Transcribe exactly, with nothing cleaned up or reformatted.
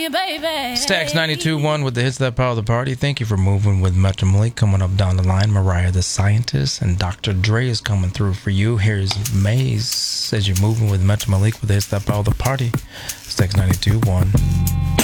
you, baby. Stax ninety-two point one with the hits that power the party. Thank you for moving with Metro Malik. Coming up down the line, Mariah the Scientist and Doctor Dre is coming through for you. Here's Maze as you're moving with Metro Malik with the hits that power the party. Stax ninety-two point one.